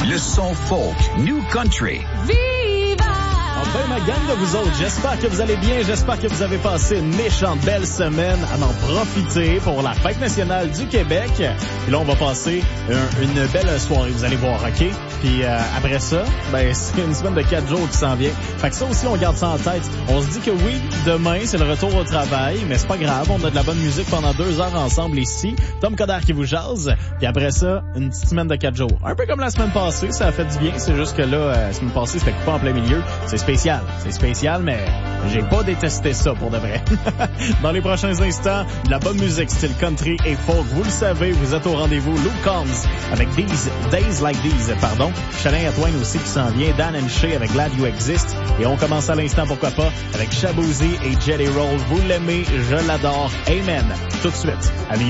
le son folk, New Country. Ben, ma gang de vous autres, j'espère que vous allez bien, j'espère que vous avez passé une méchante belle semaine à en profiter pour la Fête nationale du Québec. Puis là, on va passer une belle soirée, vous allez voir, OK? Puis après ça, ben c'est une semaine de 4 jours qui s'en vient. Fait que ça aussi, on garde ça en tête. On se dit que oui, demain, c'est le retour au travail, mais c'est pas grave, on a de la bonne musique pendant 2 heures ensemble ici. Tom Coderre qui vous jase. Puis après ça, une petite semaine de 4 jours. Un peu comme la semaine passée, ça a fait du bien. C'est juste que là, la semaine passée, c'était pas en plein milieu. C'est spécial, mais j'ai pas détesté ça pour de vrai. Dans les prochains instants, de la bonne musique style country et folk. Vous le savez, vous êtes au rendez-vous. Luke Combs avec Days Like These, pardon. Shania Twain aussi qui s'en vient. Dan and Shay avec Glad You Exist. Et on commence à l'instant, pourquoi pas, avec Shaboozey et Jelly Roll. Vous l'aimez, je l'adore. Amen. Tout de suite.